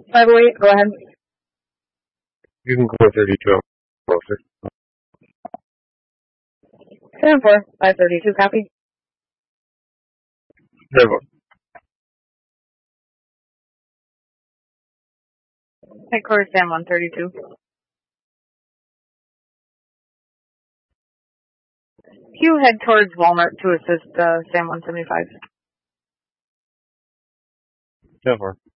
508, go ahead. You can go 32 closer. 7-4, 532, copy. 7. Headquarters, Sam 132. Hugh, head towards Walmart to assist Sam 175. 7-4.